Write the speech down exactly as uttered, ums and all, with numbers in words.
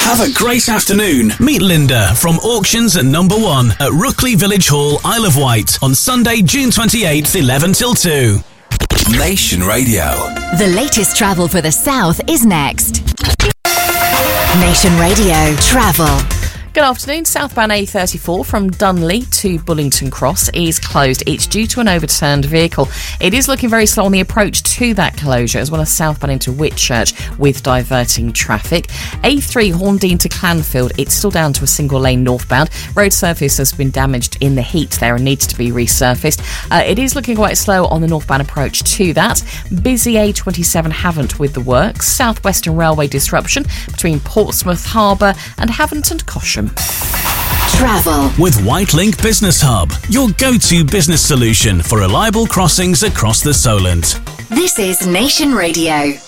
Have a great afternoon. Meet Linda from Auctions at Number One at Rookley Village Hall, Isle of Wight on Sunday, June twenty-eighth, eleven till two. Nation Radio. The latest travel for the South is next. Nation Radio Travel. Good afternoon. Southbound A thirty-four from Dunley to Bullington Cross is closed. It's due to an overturned vehicle. It is looking very slow on the approach to that closure, as well as southbound into Whitchurch with diverting traffic. A three Horndean to Clanfield, it's still down to a single lane northbound. Road surface has been damaged in the heat there and needs to be resurfaced. Uh, it is looking quite slow on the northbound approach to that. Busy A twenty-seven Havant with the works. South Western Railway disruption between Portsmouth Harbour and Havant and Cosham. Travel with Whitelink Business Hub, your go-to business solution for reliable crossings across the Solent. This is Nation Radio.